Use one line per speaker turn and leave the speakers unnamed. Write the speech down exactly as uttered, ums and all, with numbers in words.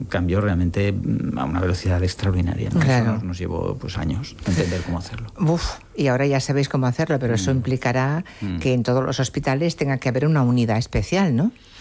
cambió realmente a una velocidad extraordinaria, ¿no?
Claro.
Eso nos, nos llevó pues años entender cómo hacerlo.
Uf, y ahora ya sabéis cómo hacerlo, pero mm. eso implicará mm. que en todos los hospitales tenga que haber una unidad especial, ¿no?